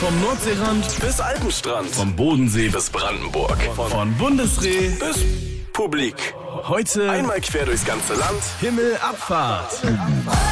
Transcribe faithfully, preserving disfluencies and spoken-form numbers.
Vom Nordseerand bis Alpenstrand. vom Bodensee bis Brandenburg. von Bundesreh Bis Publik. heute Einmal quer durchs ganze Land. Himmelabfahrt.